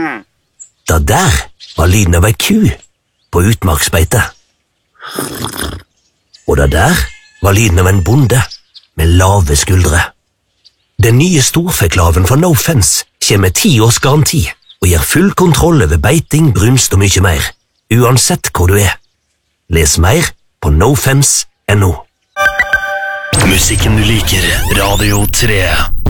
Det der var lyden av ei ku på utmarksbeite. Og det der var lyden av en bonde med lave skuldre. Den nye storfeklaven fra No Fence kommer med 10 års garanti og gir full kontroll over beiting, brunst og mye mer, uansett hvor du er. Les mer på nofence.no. Musikken du liker, Radio 3.